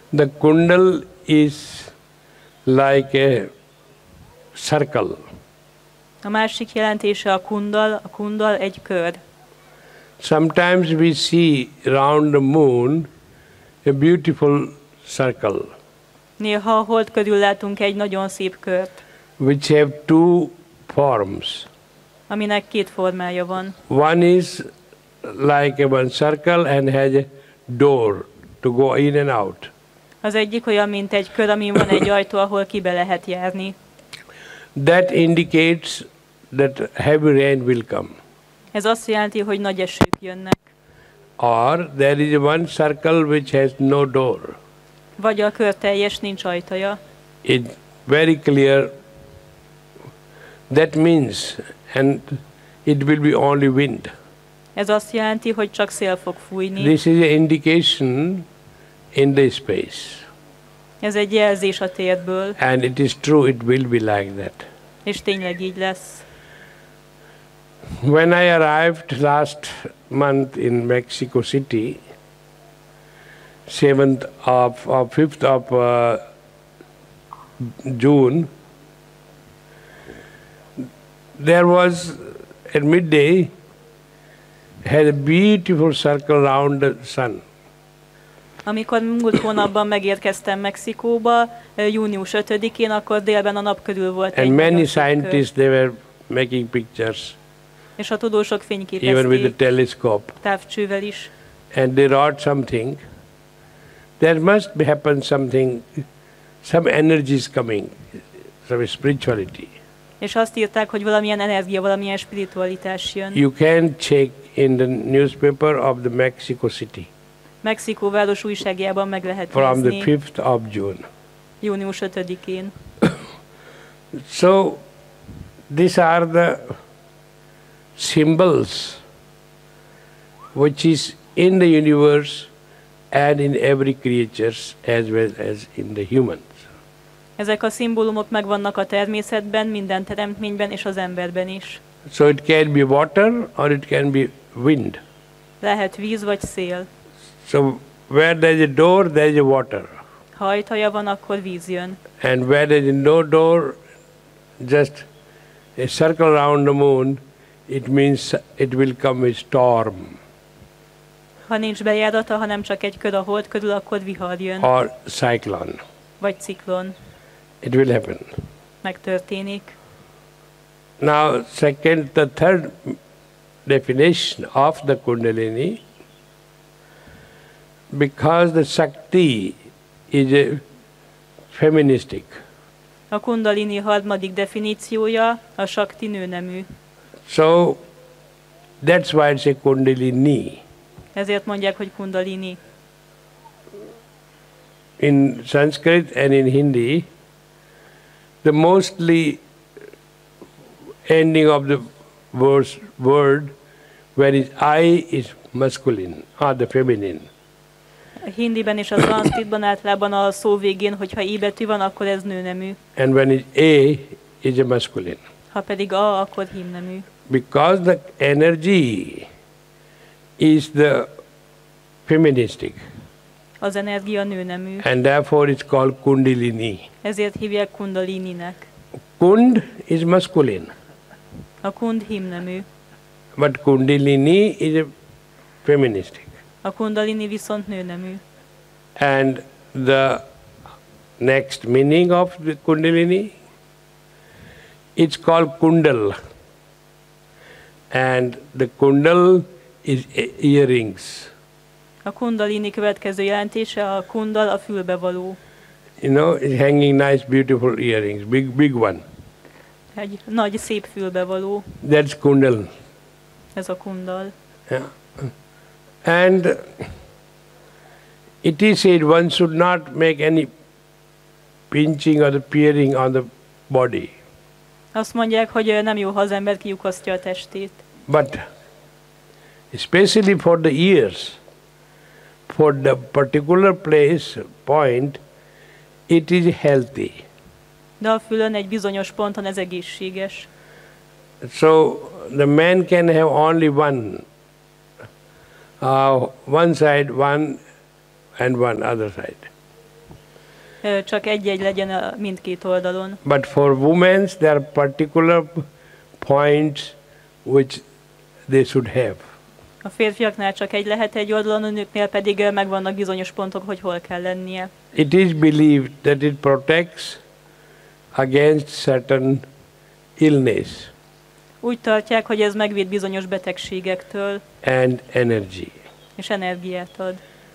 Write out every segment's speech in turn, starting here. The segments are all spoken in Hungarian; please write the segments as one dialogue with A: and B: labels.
A: The kundal is like a circle.
B: A másik jelentése a kundal egy kör.
A: Sometimes we see round the moon a beautiful circle.
B: Néha a hold körül látunk egy nagyon szép kört,
A: which have two forms.
B: aminek két formája van.
A: One is like a one circle and has a door to go in and out.
B: Az egyik olyan, mint egy kör, amin van egy ajtó, ahol kibe lehet járni.
A: That indicates that heavy rain will come.
B: Ez azt jelenti, hogy nagy esők jönnek.
A: Or there is one circle which has no door.
B: Vagy a kör teljes, nincs ajtaja.
A: It's very clear. That means, and it will be only wind.
B: Ez azt jelenti, hogy csak szél fog fújni.
A: This is an indication in the space.
B: Ez egy jelzés a térből.
A: And it is true, it will be like that.
B: És tényleg így lesz.
A: When I arrived last month in Mexico City, 5th of June, there was at midday had a beautiful circle around the sun.
B: Amikor múlt hónapban megérkeztem Mexikóba, június 5-én, akkor délben a nap körül volt egy
A: And many
B: nagyon szép kör.
A: scientists, they were making pictures,
B: És a tudósok
A: even with the
B: fényképezték
A: telescope.
B: távcsővel is.
A: And they wrote something. There must happen something, some energy is coming, some spirituality.
B: És azt írták, hogy valamilyen energia, valamilyen spiritualitás jön.
A: You can check in the newspaper of the Mexico City
B: Mexikó város újságjában meg lehet
A: from the
B: nézni
A: 5th of June.
B: június 5-én.
A: So these are the symbols which is in the universe and in every creature as well as in the humans.
B: Ezek a szimbólumok megvannak a természetben, minden teremtményben és az emberben is.
A: So it can be water or it can be wind.
B: Lehet víz vagy szél.
A: So where there is a door, there is a water.
B: Ha ajtaja van, akkor víz jön.
A: And where there is no door, just a circle around the moon, it means it will come a storm
B: Ha nincs bejárata, hanem csak egy kör a hold körül, akkor vihar jön.
A: or cyclone.
B: Vagy ciklon.
A: It will happen.
B: Megtörténik.
A: Now, the third definition of the Kundalini, because the Shakti is a feministic.
B: A kundalini harmadik definíciója a sakti nőnemű.
A: So that's why it's a Kundalini.
B: Ezért mondják, hogy kundalini.
A: In Sanskrit and in Hindi, the mostly ending of the word where is I is masculine or the feminine.
B: A hindiben és a szanszkritban általában a szó végén, hogyha i betű van, akkor ez nőnemű.
A: And when is A is a masculine.
B: Ha pedig a, akkor hímnemű.
A: Because the energy is the feministic.
B: Az energia nőnemű.
A: And therefore it's called Kundalini.
B: Ezért hívják kundalininek.
A: Kund is masculine.
B: A kund hímnemű.
A: But Kundalini is a feministic.
B: A kundalini viszont nőnemű.
A: And the next meaning of the Kundalini, it's called Kundal. And the Kundal is earrings.
B: A kundalini következő jelentése a kundal, a fülbevaló.
A: You know, it's hanging nice, beautiful earrings, big one.
B: Egy nagy, szép fülbevaló.
A: That's Kundal.
B: Ez a kundal.
A: Yeah. And it is said one should not make any pinching or the peering on the body.
B: Azt mondják, hogy nem jó, ha az ember kiukasztja a testét.
A: But especially for the ears, for the particular place, point, it is healthy.
B: De a fülön egy bizonyos ponton ez egészséges.
A: So the man can have only one side, one and one other side.
B: csak egy-egy legyen a mindkét oldalon.
A: But for women, there are particular points which they should have.
B: A férfiaknál csak egy lehet egy oldalon, a nőknél pedig megvannak bizonyos pontok, hogy hol kell lennie.
A: It is believed that it protects against certain illness
B: Úgy tartják, hogy ez megvéd bizonyos betegségektől,
A: and energy.
B: és energiát ad.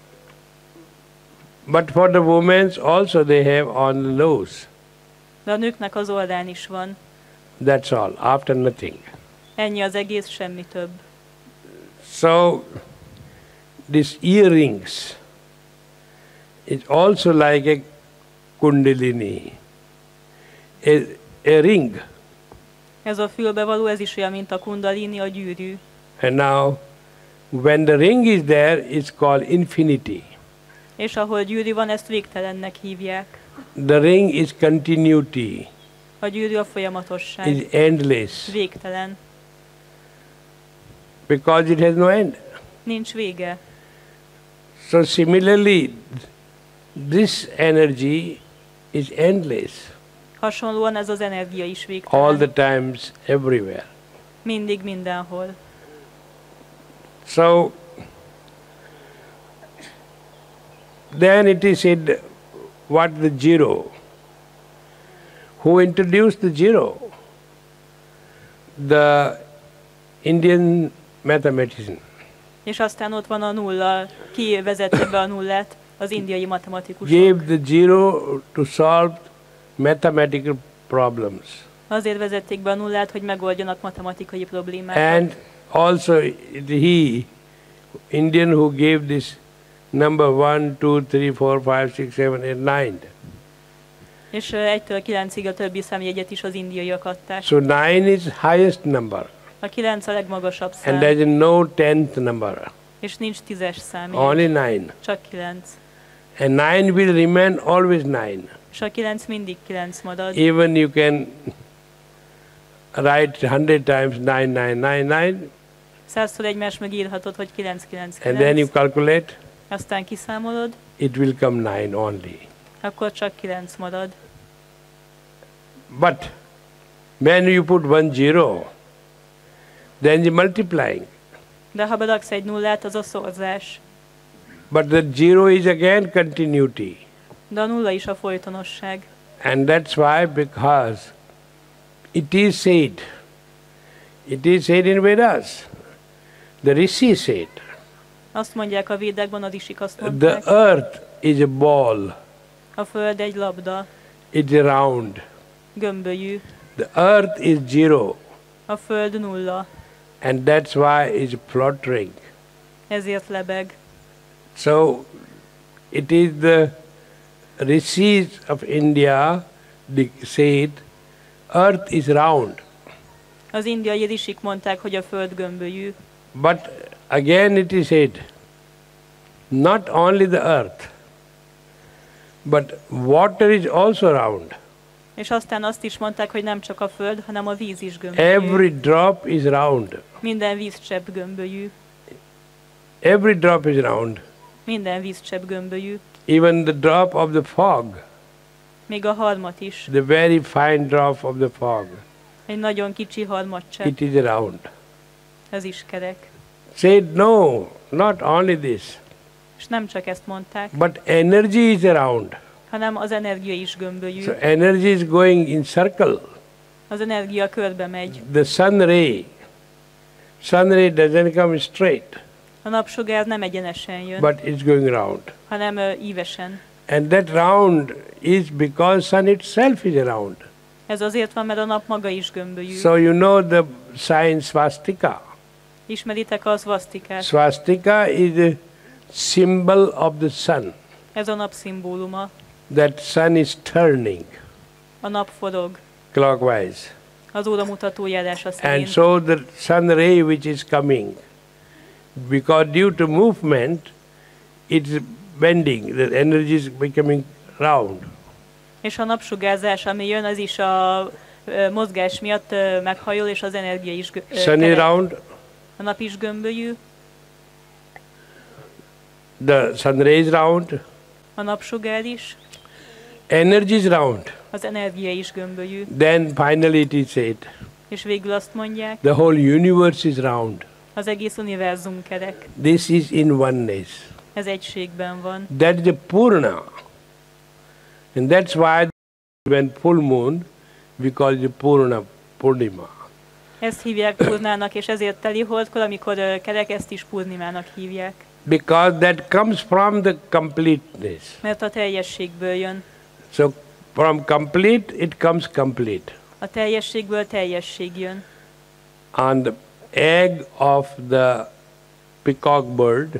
A: But for the women also they have on the nose.
B: De a nőknek az oldán is van.
A: That's all, after nothing.
B: Ennyi az egész, semmi több.
A: So, these earrings is also like a kundalini, a ring.
B: Ez a fülbevaló, ez is olyan, mint a kundalini, a gyűrű.
A: And now, when the ring is there, it's called infinity.
B: És ahol gyűrű van, ezt végtelennek hívják.
A: The ring is continuity,
B: A gyűrű a folyamatosság.
A: is endless,
B: Végtelen.
A: because it has no end.
B: Nincs vége.
A: So similarly, this energy is endless,
B: Hasonlóan ez az energia is
A: all
B: végtelen.
A: the times, everywhere.
B: Mindig, mindenhol.
A: So, then it is said, what the zero? Who introduced the zero? The Indian mathematician.
B: És aztán ott van a nulla. Ki vezette be a nullát? Az indiai matematikusok.
A: Gave the zero to solve mathematical problems.
B: Azért vezették be a nullát, hogy megoldjanak matematikai problémákat.
A: And also he, Indian who gave this number 1, 2, 3, 4, 5, 6, 7, 8, 9.
B: És 1-től 9-ig a többi számjegyet is az indiaiak adták.
A: So 9 is highest number.
B: A 9 a legmagasabb szám.
A: And there is no 10th number,
B: És nincs 10-es számjegy.
A: only 9.
B: Csak 9.
A: And 9 will remain always 9.
B: És a 9 mindig 9 marad.
A: Even you can write 100 times 9999,
B: 100-szor egymás meg írhatod, hogy 999.
A: and then you calculate,
B: Aztán kiszámolod,
A: it will come 9 only.
B: akkor csak 9 marad.
A: But when you put 1 0, then you're multiplying.
B: De ha beraksz egy nullát, az a szorzás.
A: But the 0 is again continuity.
B: De a nulla is a folytonosság.
A: And that's why, because it is said in Vedas, the Rishi said,
B: Azt mondják a védákban, a risik azt
A: the
B: mondták,
A: earth is a ball,
B: a föld egy labda,
A: it's round.
B: gömbölyű,
A: The earth is 0,
B: a föld nulla,
A: and that's why it's fluttering.
B: ezért lebeg.
A: So it is the rishis of India, they said, earth is round.
B: Az indiai risik mondták, hogy a föld gömbölyű.
A: But again it is said, not only the earth, but water is also round.
B: És aztán azt is mondták, hogy nem csak a föld, hanem a víz is gömbölyű.
A: Every drop is round.
B: Minden vízcsepp gömbölyű.
A: Every drop is round.
B: Minden vízcsepp gömbölyű.
A: Even the drop of the fog,
B: Még a harmat is.
A: the very fine drop of the fog,
B: Egy nagyon kicsi harmatcsepp.
A: it is round.
B: Ez is kerek.
A: Said no, not only this,
B: És nem csak ezt mondták,
A: but energy is round.
B: hanem az energia is gömbölyű.
A: So energy is going in circle.
B: Az energia körbe megy.
A: The sun ray doesn't come straight,
B: A napsugár nem egyenesen jön,
A: but it's going round.
B: hanem ívesen.
A: And that round is because sun itself is round.
B: Ez azért van, mert a nap maga is gömbölyű.
A: So you know the sign swastika.
B: Ismeritek a szvasztikát?
A: Swastika is a symbol of the sun.
B: Ez a nap szimbóluma.
A: That sun is turning
B: A nap forog.
A: clockwise.
B: Az óramutató járása
A: And
B: szerint.
A: so the sun ray which is coming, because due to movement, it's bending, the energy is becoming round.
B: És a napsugárzás, ami jön, az is a mozgás miatt meghajol, és az energia is
A: Sun is round,
B: A nap is gömbölyű,
A: the sun ray is round,
B: a napsugár is,
A: Energy is round.
B: Az energia is gömbölyű.
A: Then finally it is said,
B: És végül azt mondják,
A: the whole universe is round.
B: az egész univerzum kerek.
A: This is in oneness.
B: Ez egységben van.
A: That is the Purna. And that's why when full moon, we call it Purna, Purnima.
B: Ezt hívják Purnának, és ezért teli holdkor, amikor kerek, ezt is Purnimának hívják.
A: Because that comes from the completeness.
B: Mert a teljességből jön.
A: So from complete, it comes complete.
B: A teljességből teljesség jön.
A: On the egg of the peacock bird,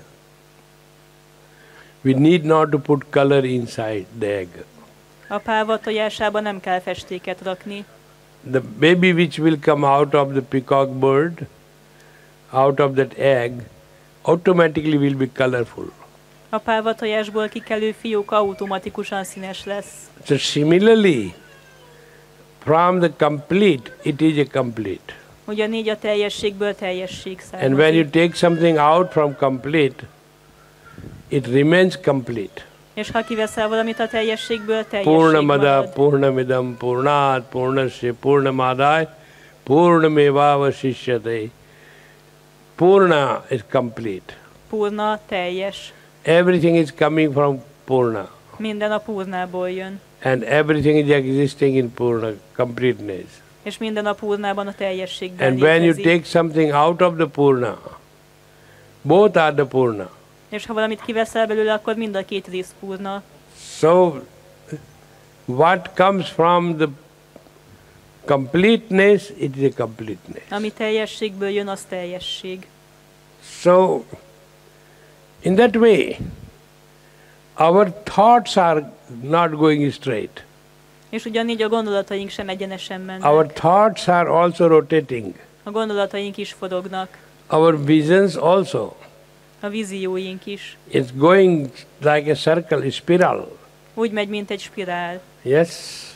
A: we need not to put color inside the egg.
B: A pálva tojásába nem kell festéket rakni.
A: The baby which will come out of the peacock bird, out of that egg, automatically will be colorful.
B: A pálva tojásból kikelő fióka automatikusan színes lesz.
A: So similarly, from the complete, it is a complete.
B: Ugyanígy a teljességből teljesség
A: And when you
B: származik.
A: take something out from complete, it remains complete.
B: És ha kiveszel valamit a teljességből, teljesség
A: Purnamada,
B: marad.
A: Purnamidam, Purnat, Purnasya, Purnamadai, Purnamevavasishyate. Purna is complete.
B: Purna teljes.
A: Everything is coming from Purna.
B: Minden a Purnából jön.
A: And everything is existing in Purna, completeness.
B: És minden a Purnában, a teljességben
A: And when you
B: létezik.
A: take something out of the Purna, both are the Purna.
B: És ha valamit kiveszel belőle, akkor mind a két rész Purna.
A: So, what comes from the completeness, it is a completeness.
B: Ami teljességből jön, az teljesség.
A: So, in that way, our thoughts are not going straight.
B: És ugyanígy a gondolataink sem egyenesen mennek.
A: Our thoughts are also rotating.
B: A gondolataink is forognak.
A: Our visions also.
B: A vízióink is.
A: It's going like a circle, a spiral.
B: Úgy megy, mint egy spirál.
A: Yes.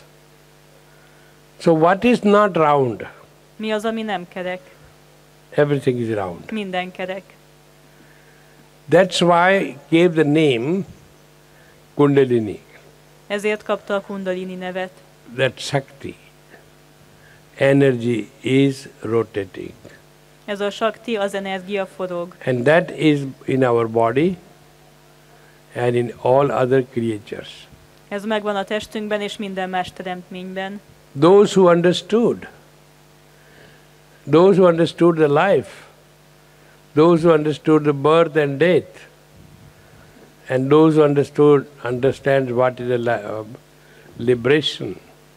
A: So what is not round?
B: Mi az, ami nem kerek?
A: Everything is round.
B: Minden kerek.
A: That's why gave the name Kundalini,
B: Ezért kapta a Kundalini nevet.
A: that Shakti. Energy is rotating.
B: Ez a Sakti, az energia forog.
A: And that is in our body and in all other creatures.
B: Ez megvan a testünkben és minden más teremtményben.
A: Those who understood the life, those who understood the birth and death, and those who understand what is a liberation,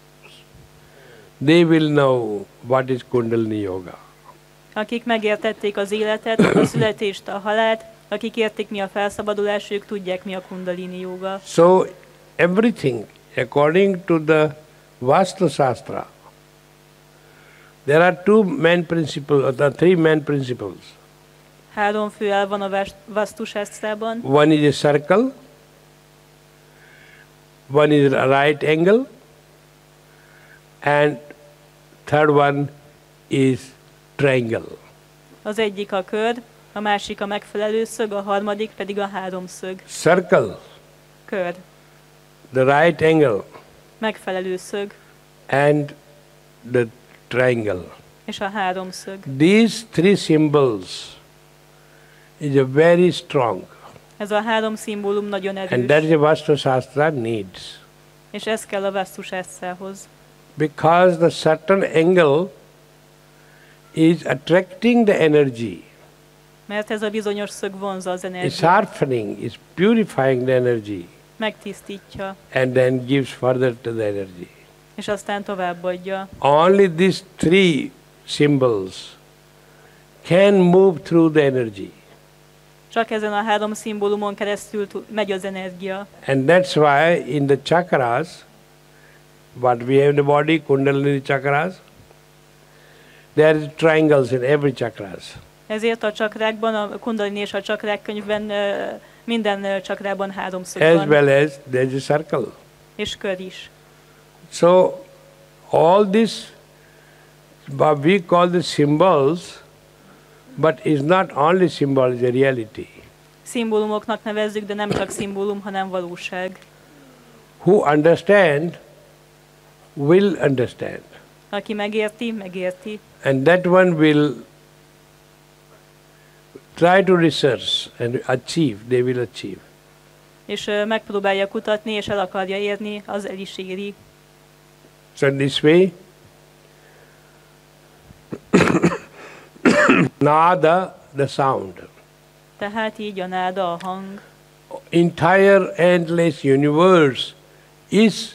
A: they will know what is Kundalini Yoga.
B: Akik megértették az életet, a születést, a halált, akik értik, mi a felszabadulás, ők tudják, mi a Kundalini jóga.
A: So everything according to the Vastu Shastra, there are three main principles.
B: 3 fő elv van a Vastu Sásztrában.
A: One is a circle, one is a right angle, and third one is triangle.
B: Az egyik a kör, a másik a megfelelő szög, a harmadik pedig a háromszög.
A: Circle,
B: Kör,
A: the right angle,
B: megfelelő szög
A: and the triangle.
B: és a háromszög.
A: These three symbols is a very strong,
B: Ez a 3 szimbólum nagyon
A: and
B: erős,
A: that is what Vastu Shastra needs.
B: és ez kell a Vastu Sásztrához.
A: Because the certain angle is attracting the energy,
B: Mert ez a bizonyos szög vonzza az
A: is
B: energiát,
A: sharpening, is purifying the energy,
B: megtisztítja,
A: and then gives further to the energy.
B: és aztán továbbadja.
A: Only these three symbols can move through the energy.
B: Csak ezen a 3 szimbólumon keresztül megy az energia.
A: And that's why in the chakras, what we have in the body, Kundalini chakras, there is triangles in every chakras.
B: Ezért a csakrákban, a Kundalini és a csakrák könyvben minden csakrában 3 szög
A: As
B: van,
A: well as there is a circle.
B: és kör is.
A: So all this, what we call the symbols, but it's not only symbol, it's a reality.
B: Szimbólumoknak nevezzük, de nem csak szimbólum, hanem valóság.
A: Who understand will understand.
B: Aki megérti, megérti.
A: And that one will try to research and achieve, they will achieve.
B: És megpróbálja kutatni, és el akarja érni, az el is éri.
A: So in this way, nada, the sound.
B: Tehát így a náda, a hang.
A: Entire endless universe is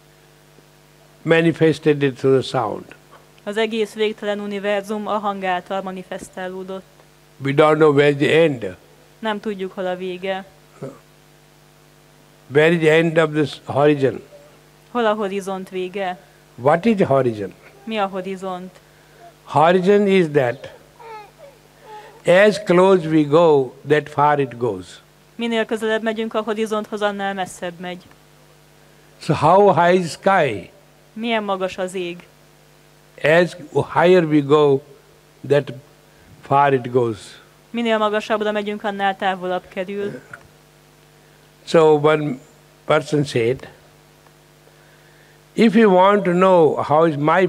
A: manifested through the sound.
B: Az egész végtelen univerzum a hang által manifestálódott.
A: We don't know where the end.
B: Nem tudjuk, hol a vége.
A: Where is the end of this horizon?
B: Hol a horizont vége?
A: What is the horizon?
B: Mi a horizont?
A: Horizon is that as close we go, that far it goes.
B: Minél közelebb megyünk a horizonthoz, annál messzebb megy.
A: So how high is sky?
B: Milyen magas az ég?
A: As higher we go, that far it goes.
B: Minél magasabbra megyünk, annál távolabb kerül.
A: So one person said, if you want to know how is my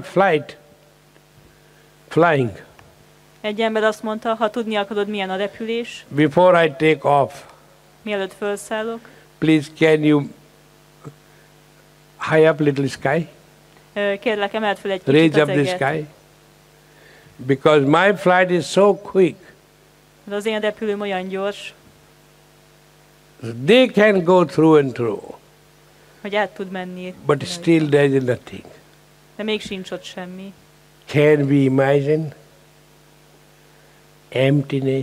A: flying,
B: Egy ember azt mondta, ha tudni akarod, milyen a repülés,
A: before I take off,
B: mielőtt felszállok,
A: please can you high up little sky?
B: kérlek, emeld fel egy kicsit
A: Raise
B: az
A: up the
B: eget.
A: sky. Because my flight is so quick,
B: De az én repülőm olyan gyors,
A: they can go through and through,
B: hogy át tud menni.
A: but still there is nothing.
B: De még sincs ott semmi.
A: Can we imagine emptiness?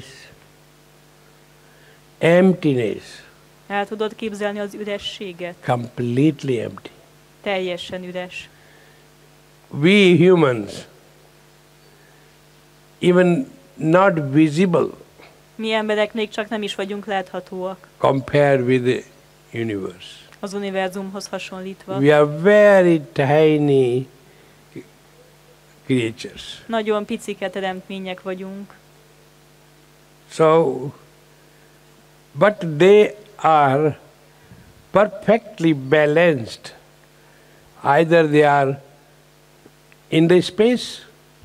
A: Emptiness,
B: El tudod képzelni az ürességet?
A: completely empty.
B: Teljesen üres.
A: We humans, even not visible
B: Mi emberek még csak nem is vagyunk láthatóak
A: compared with the universe.
B: az univerzumhoz hasonlítva.
A: We are very tiny creatures.
B: Nagyon picike teremtmények vagyunk.
A: So, but they are perfectly balanced. Either they are in the space,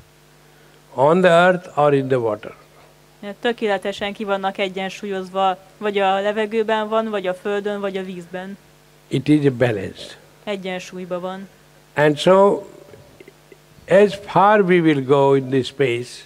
A: on the earth, or in the water.
B: Tökéletesen ki vannak egyensúlyozva, vagy a levegőben van, vagy a földön, vagy a vízben.
A: It is balanced.
B: Egyensúlyban van.
A: And so, as far we will go in this space,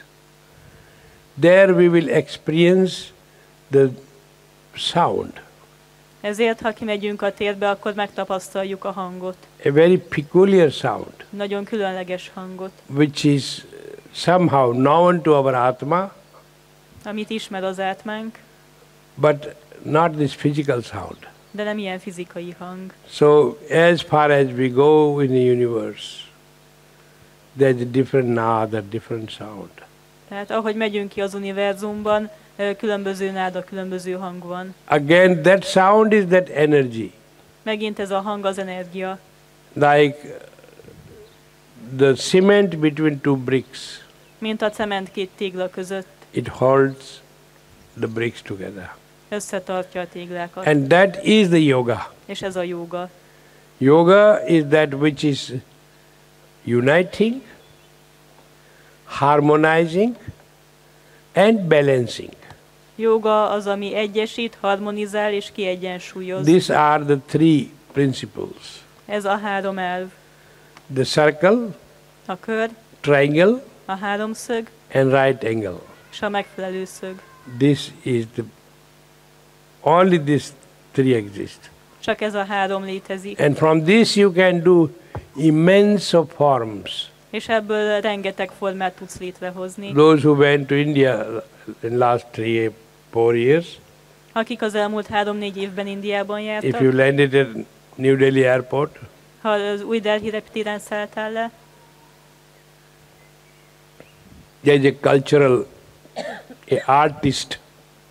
A: there we will experience the sound,
B: Ezért, ha kimegyünk a térbe, akkor megtapasztaljuk a hangot.
A: a very peculiar sound,
B: Nagyon különleges hangot,
A: which is somehow known to our Atma,
B: amit ismer az átmánk,
A: but not this physical sound.
B: de nem ilyen fizikai hang.
A: So, as far as we go in the universe, there's a different nada, different sound.
B: Tehát ahogy megyünk ki az univerzumban, különböző náda, különböző hang van.
A: Again, that sound is that energy.
B: Megint ez a hang az energia.
A: Like the cement between two bricks,
B: Mint a cement két tégla között
A: it holds the bricks together.
B: összetartja a téglákat.
A: And that is the yoga.
B: És ez a jóga.
A: Yoga is that which is uniting, harmonizing, and balancing.
B: Jóga az, ami egyesít, harmonizál és kiegyensúlyoz.
A: These are the three principles.
B: Ez a három elv.
A: The circle,
B: A kör,
A: triangle,
B: a háromszög
A: and right angle.
B: és a megfelelő szög.
A: This is only these three exist.
B: Csak ez a három létezik.
A: And from this you can do immense of forms.
B: És ebből rengeteg formát tudsz létrehozni.
A: Those who went to India in last 3-4 years,
B: Akik az elmúlt 3-4 évben Indiában
A: if you
B: jártak,
A: landed at New Delhi airport,
B: ha az új Delhi reptéren szálltál le,
A: there's a cultural, a artist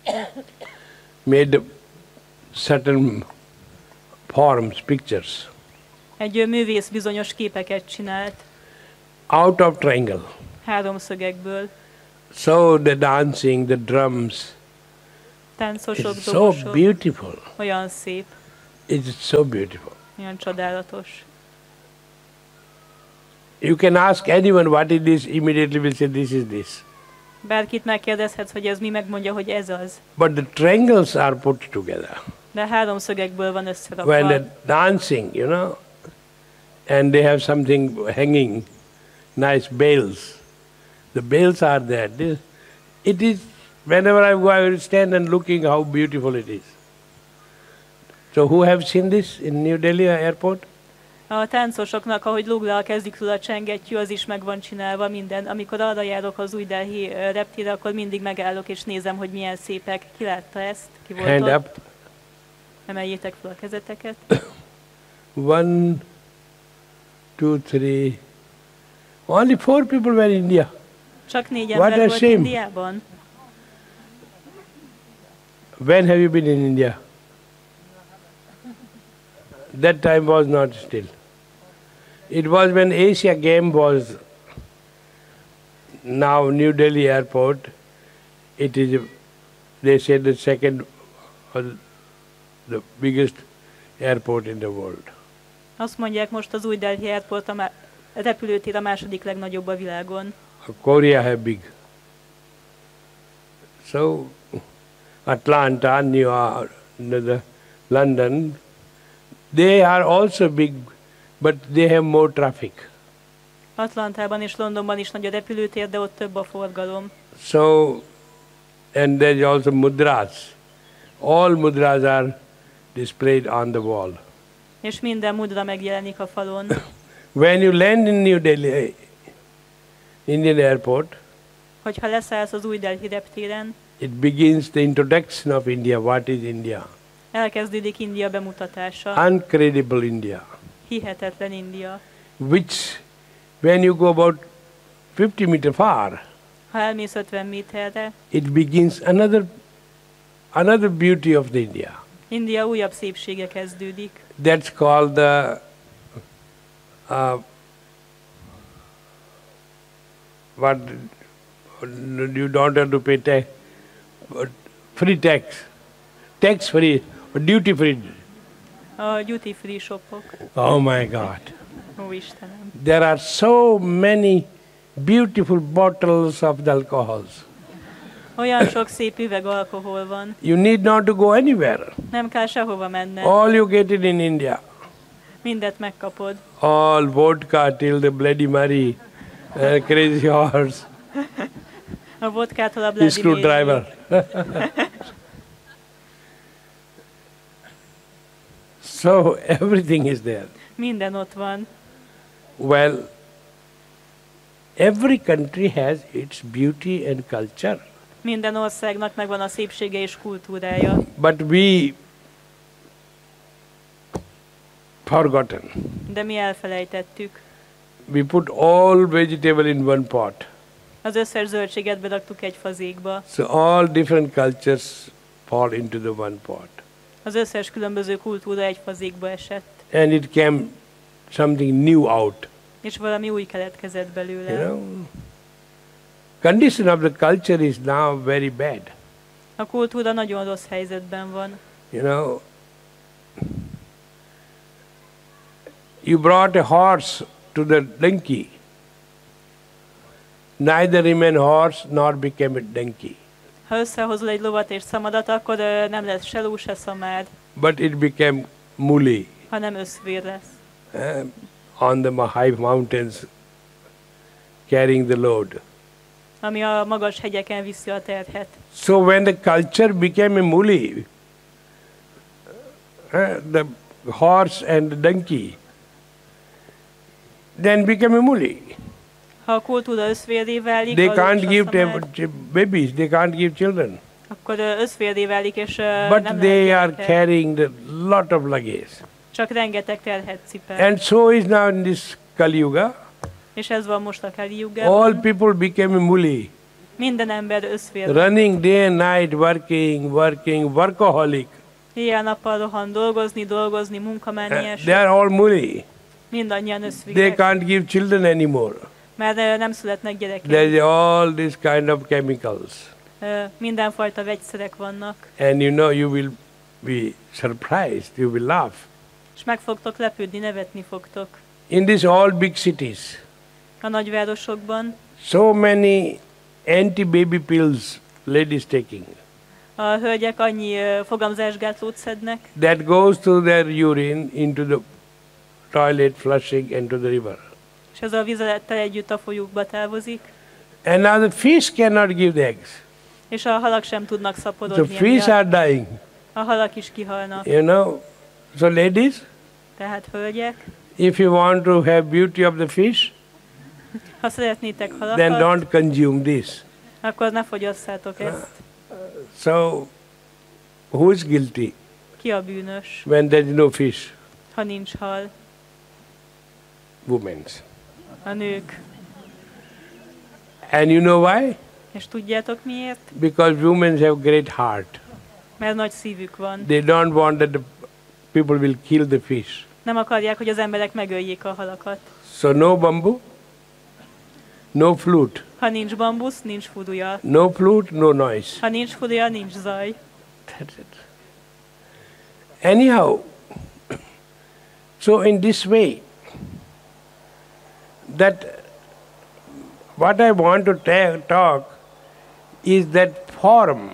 A: made certain forms, pictures,
B: egy művész bizonyos képeket csinált
A: out of triangle.
B: háromszögekből.
A: So the dancing, the drums,
B: Táncosok,
A: it's so
B: dobosok,
A: beautiful.
B: olyan szép.
A: It's so beautiful.
B: Milyen csodálatos.
A: You can ask anyone what it is, immediately will say this is this.
B: Bárkit megkérdezhetsz, hogy ez mi, megmondja, hogy ez az.
A: But the triangles are put together.
B: De háromszögekből van
A: When
B: összerakva.
A: they're dancing, you know, and they have something hanging, nice bells. The bells are there. It is, whenever I go, I will stand and looking how beautiful it is. So who have seen this in New Delhi airport?
B: A táncosoknak, ahogy Luglal kezdik a csengettyű, az is meg van csinálva minden. Amikor arra járok az új Delhi reptére, akkor mindig megállok és nézem, hogy milyen szépek. Ki látta ezt? Ki volt
A: Hand
B: ott?
A: up.
B: Emeljétek fel a kezeteket.
A: 1, 2, 3. Only 4 people were in India.
B: Csak 4
A: What
B: ember
A: a
B: volt
A: shame.
B: Indiában?
A: When have you been in India? That time was not still. It was when Asia Game was, now New Delhi airport, it is, they say the second, or the biggest airport in the world.
B: Azt mondják, most az új Delhi Airport a repülőtér a második legnagyobb a világon.
A: Korea have big. So, Atlanta, New York, London, they are also big, but they have more traffic.
B: Atlantában és Londonban is nagy a repülőtér, de ott több a forgalom.
A: So, and there's also mudras. All mudras are displayed on the wall.
B: És minden mudra megjelenik a falon.
A: When you land in New Delhi, Indian airport,
B: Hogyha leszállsz az új Delhi reptéren,
A: it begins the introduction of India. What is India?
B: elkezdődik India bemutatása.
A: Uncredible India.
B: Hihetetlen India.
A: Which, when you go about 50 meter far,
B: Ha elmész 50 méterre,
A: it begins another beauty of the India.
B: India újabb szépsége kezdődik.
A: That's called the what you don't have to pay tax, but free tax free, duty free.
B: A duty free shopok.
A: Oh my God!
B: Ó Istenem.
A: There are so many beautiful bottles of the alcohols.
B: Olyan sok szép üveg alkohol van.
A: You need not to go anywhere.
B: Nem kell sehova menned.
A: All you get it in India.
B: Mindet megkapod.
A: All vodka till the Bloody Mary, Crazy Horse,
B: A vodkától a
A: the
B: Bloody
A: screwdriver. So everything is there.
B: Minden ott van.
A: Well, every country has its beauty and culture.
B: Minden országnak megvan a szépsége és kultúrája.
A: But we forgotten.
B: De mi elfelejtettük.
A: We put all vegetable in one pot.
B: Az összes zöldséget beraktuk egy fazékba.
A: So all different cultures fall into the one pot.
B: Az összes különböző kultúra egy fazékba esett.
A: And it came something new out.
B: És valami új keletkezett belőle.
A: You know? Condition of the culture is now very bad.
B: A kultúra nagyon rossz helyzetben van.
A: You know, you brought a horse to the donkey. Neither remain horse nor became a donkey.
B: Ha összehozol egy lovat és szamadat, akkor nem lesz se ló, se szamád,
A: But it became muli
B: hanem összvér lesz.
A: on the high mountains carrying the load.
B: Ami a magas hegyeken viszi a terhet.
A: So when the culture became a muli, the horse and the donkey, then became a muli.
B: Ha a kultúra összvérré válik,
A: They
B: a ló
A: can't
B: és a
A: give
B: szamád,
A: babies, they can't give children.
B: akkor összvérré válik, és
A: But
B: nem
A: they
B: lehet
A: are
B: gyereke.
A: carrying the lot of luggage.
B: Csak rengeteg terhet cipel.
A: And so is now in this Kali Yuga.
B: És ez van most a Kali
A: All
B: Yugában.
A: people became a muli,
B: Minden ember összvér.
A: running day and night, working, workaholic.
B: Éjjel-nappal rohan dolgozni, munkamániás.
A: They are all muli.
B: Mindannyian
A: They
B: összvérek.
A: can't give children anymore.
B: Mert nem születnek gyerekek.
A: There's all this kind of chemicals.
B: Mindenfajta vegyszerek vannak.
A: And you know, you will be surprised, you will laugh.
B: És meg fogtok lepődni, nevetni fogtok.
A: In these all big cities,
B: A nagyvárosokban
A: so many anti-baby pills ladies taking.
B: a hölgyek annyi fogamzásgátlót szednek,
A: That goes through their urine into the toilet flushing into the river.
B: és ez a vizelettel együtt a folyókba távozik,
A: And now the fish cannot give the eggs.
B: és a halak sem tudnak
A: The
B: szaporodni.
A: fish
B: emiatt.
A: are dying.
B: A halak is kihalnak.
A: You know. So ladies,
B: Tehát hölgyek,
A: if you want to have beauty of the fish,
B: ha szeretnétek
A: then
B: halakat,
A: don't consume this.
B: akkor ne fogyasszátok ezt.
A: So who is guilty
B: Ki a bűnös,
A: when there is no fish?
B: ha nincs hal?
A: Women.
B: A nők.
A: And you know why?
B: És tudjátok miért?
A: Because women have great heart.
B: Mert nagy szívük van.
A: They don't want that the people will kill the fish.
B: Nem akarják, hogy az emberek megöljék a halakat.
A: So no bamboo, no flute.
B: Ha nincs bambusz, nincs fuduja.
A: No flute, no noise.
B: Ha nincs fuduja, nincs zaj.
A: That's it. Anyhow, so in this way, that what I want to talk is that form.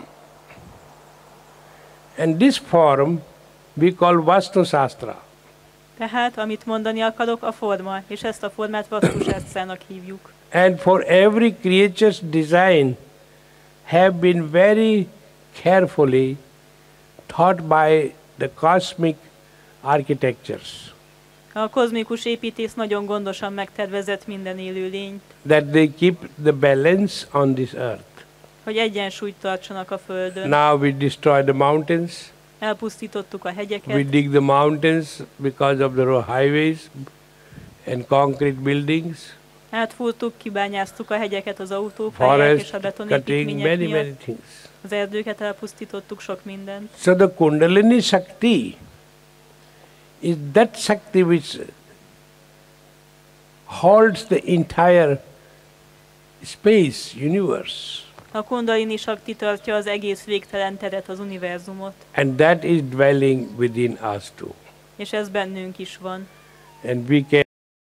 A: And this form we call Vastu Shastra.
B: Tehát, amit mondani akarok, a forma, és ezt a formát Vastusásztrának hívjuk.
A: And for every creature's design have been very carefully thought by the cosmic architectures,
B: A kozmikus építész nagyon gondosan megtervezett minden élőlényt,
A: that they keep the balance on this earth.
B: hogy egyensúlyt tartsanak a Földön.
A: Now we destroy the mountains,
B: Elpusztítottuk a
A: we
B: hegyeket,
A: dig the mountains because of the highways and concrete buildings,
B: átfúrtuk, kibányáztuk a hegyeket az autópályák és
A: forest
B: a
A: cutting,
B: betonépítmények
A: many
B: miatt.
A: things.
B: Az erdőket elpusztítottuk, sok mindent.
A: So the Kundalini Shakti is that Shakti which holds the entire space, universe.
B: A Kundalini Sakti tartja az egész végtelen teret, az univerzumot,
A: And that is dwelling within us too.
B: és ez bennünk is van.
A: And we can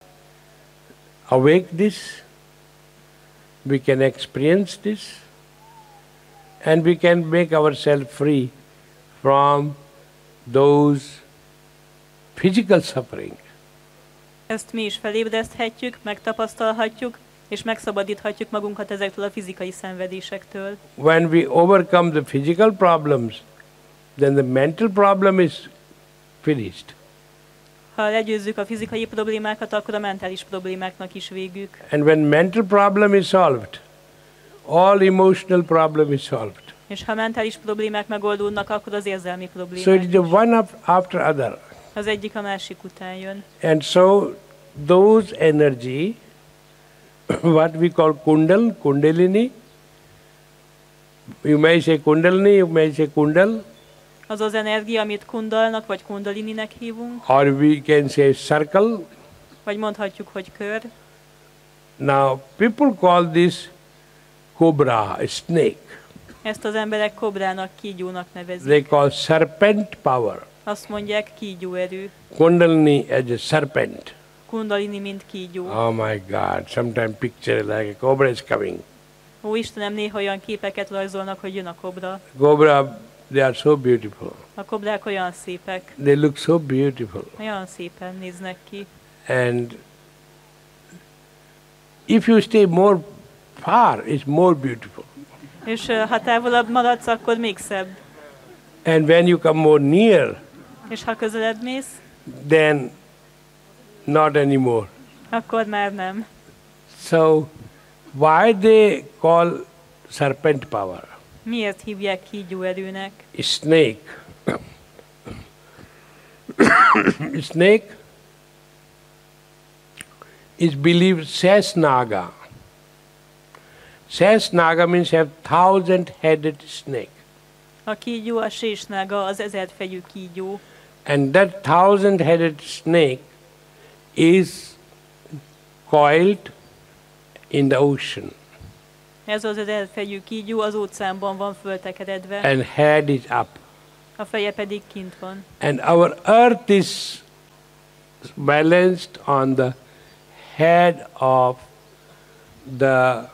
A: awake this, we can experience this, and we can make ourselves free from those physical suffering.
B: Ezt mi is felébreszthetjük, megtapasztalhatjuk, és megszabadíthatjuk magunkat ezektől a fizikai szenvedésektől.
A: When we overcome the physical problems, then the mental problem is finished.
B: Ha legyőzzük a fizikai problémákat, akkor a mentális problémáknak is végük.
A: And when mental problem is solved, all emotional problem is solved.
B: És ha mentális problémák megoldódnak, akkor az érzelmi
A: So
B: problémák
A: it is the
B: is.
A: one after other.
B: Az egyik a másik után jön.
A: And so those energy, what we call Kundalini, you may say Kundalini, you may say Kundal,
B: Az az energia, amit kundalnak vagy kundalininek hívunk,
A: or we can say circle.
B: vagy mondhatjuk, hogy kör.
A: Now people call this cobra, a snake.
B: Ezt az emberek kobrának, kígyónak nevezik.
A: They call serpent power.
B: Azt mondják, kígyó erő.
A: Kundalini as a serpent.
B: Kundalini, mint kígyó.
A: Oh my God, sometimes picture like a cobra is coming.
B: Ó, Istenem, néha olyan képeket rajzolnak, hogy jön a kobra.
A: Cobra, they are so beautiful.
B: A kobrák olyan szépek,
A: They look so beautiful.
B: olyan szépen néznek ki.
A: And if you stay more far, it's more beautiful.
B: És ha távolabb maradsz, akkor még szebb.
A: And when you come more near,
B: És ha közelebb mész,
A: then not anymore.
B: akkor már nem.
A: So why they call serpent power?
B: Miért hívják kígyó erőnek?
A: Snake. Snake is believed Sesnaga. Sesnaga means have 1,000-headed snake.
B: A kígyó a sésnága, az 1000-fejű kígyó.
A: And that 1,000-headed snake is coiled in the ocean.
B: Ez az 1000-fejű kígyó az óceánban van föltekeredve,
A: And head is up.
B: a feje pedig kint van.
A: And our earth is balanced on the head of the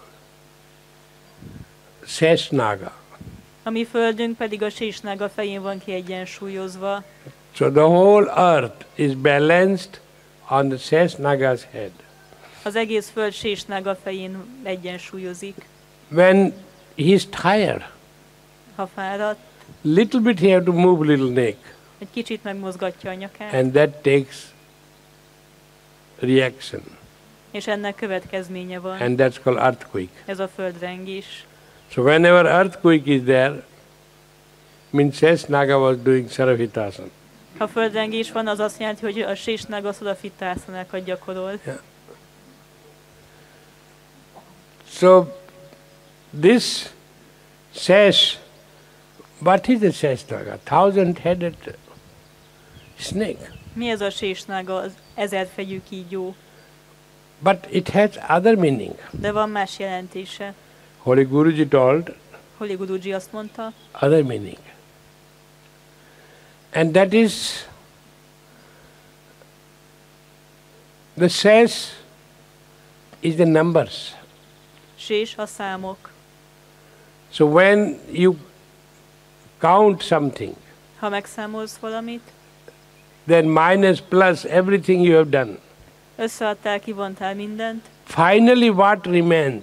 A: Seshnaga.
B: A mi földünk pedig a Sésnága fején van kiegyensúlyozva.
A: So the whole earth is balanced on the Seshnaga's head.
B: Az egész föld Sésnága fején egyensúlyozik.
A: When he is tired,
B: Ha fáradt,
A: little bit he have to move little neck,
B: egy kicsit megmozgatja a nyakát,
A: and that takes reaction,
B: és ennek következménye van.
A: and that's called earthquake.
B: Ez a földrengés.
A: So whenever earthquake is there, means Seshnaga was doing Sarvhitasana.
B: Ha földrengés van, az azt jelenti, hogy a Sésnága Sarvhitásanákat gyakorol.
A: So this Sesh, what is a Seshnaga? 1000-headed snake.
B: Mi ez a Sésnága, az ezerfejű kígyó?
A: But it has other meaning.
B: De van más jelentése.
A: Holy Guruji told
B: Holy Guruji azt mondta,
A: other meaning. And that is the Sesh is the numbers.
B: Sés a számok.
A: So when you count something,
B: Ha megszámolsz valamit,
A: then minus, plus, everything you have done.
B: összeadtál, kivontál mindent,
A: Finally what remains?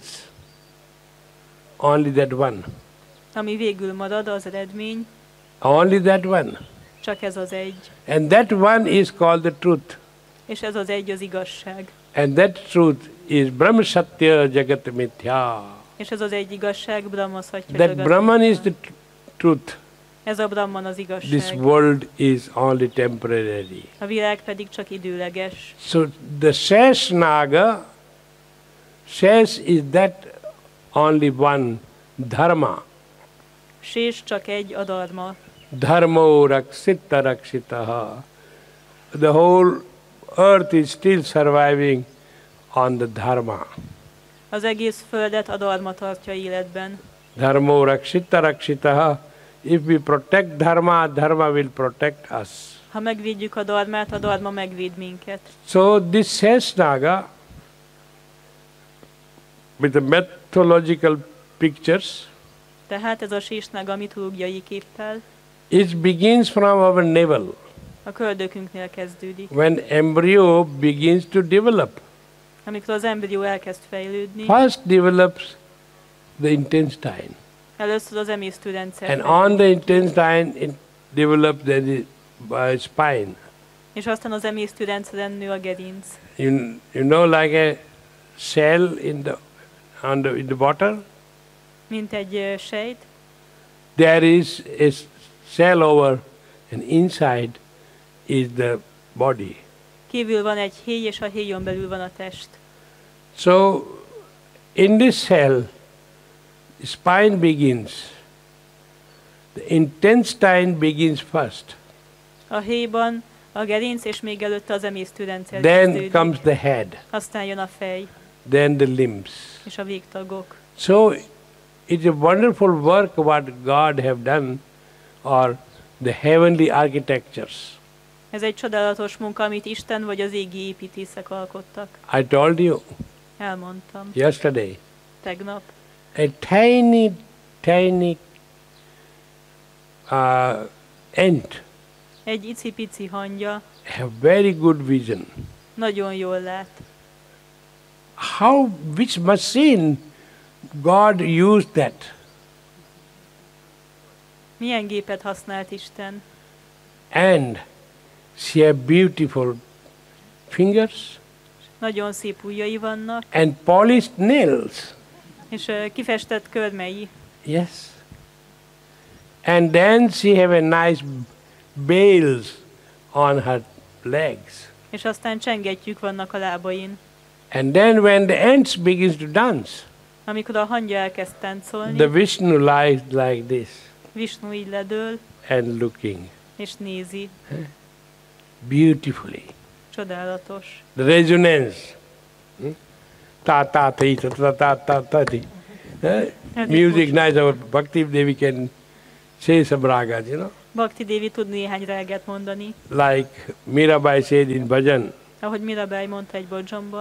A: Only that one.
B: ami végül marad, az eredmény,
A: Only that one.
B: csak ez az egy.
A: And that one is called the truth.
B: És ez az egy az igazság.
A: And that truth is Brahma Satya Jagat Mithya.
B: És ez az egy igazság, Brahma Satya
A: That
B: Jagat
A: Brahman is
B: Mithya.
A: the truth.
B: Ez a Brahman az
A: This
B: igazság.
A: world is only temporary.
B: A világ pedig csak időleges.
A: So the Seshnaga, Shesh is that only one dharma.
B: Sés csak egy a dharma.
A: Dharmo rakshita rakshitaha. The whole earth is still surviving on the dharma.
B: Az egész földet a dharma tartja életben.
A: Dharmo rakshita rakshitaha. If we protect dharma, dharma will protect us.
B: Ha megvédjük a dharmát, a dharma megvéd minket.
A: So this Seshnaga, with the mythological pictures,
B: Tehát ez a Sésnága mitológiai képpel
A: it begins from our navel.
B: a köldökünknél kezdődik.
A: When embryo begins to develop,
B: Amikor az embrió elkezd fejlődni,
A: first develops the intestine,
B: először az emésztőrendszer
A: and
B: fejlődik,
A: on the intestine it develops the spine.
B: és aztán az emésztőrendszeren nő a gerinc.
A: You know, like a shell in the water,
B: Mint egy sejt,
A: there is a cell over, and inside is the body.
B: kívül van egy héj, és a héjon belül van a test.
A: So in this cell, spine begins. The intestine begins first.
B: A héjban a gerinc, és még előtte az emésztőrendszer
A: Then
B: kezdődik.
A: comes the head,
B: Aztán jön a fej,
A: then the limbs.
B: és a végtagok.
A: So it's a wonderful work what God have done, or the heavenly architectures.
B: Ez egy csodálatos munka, amit Isten vagy az égi építészek alkottak.
A: I told you
B: Elmondtam
A: yesterday,
B: tegnap.
A: a tiny ant
B: Egy icipici hangya
A: have very good vision.
B: nagyon jól lát.
A: Which machine God used that?
B: Milyen gépet használt Isten?
A: And she have beautiful fingers
B: Nagyon szép ujjai vannak,
A: and polished nails.
B: és kifestett körmei.
A: Yes. And then she have a nice bells on her legs.
B: És aztán csengettyűk vannak a lábain.
A: And then when the ants begins to dance,
B: Amikor a hangya elkezd táncolni,
A: the Vishnu lies like this
B: Visnu így ledől,
A: and looking
B: és nézi.
A: beautifully.
B: Csodálatos.
A: The resonance. Ta ta ti ta ta ta ta ta ti. Music nice. Our Bhakti Devi can say some ragas,
B: Bhakti Devi tud néhány rágát mondani.
A: Like Mirabai said in bhajan,
B: Ahogy Mirabai mondta egy Bodzsomban.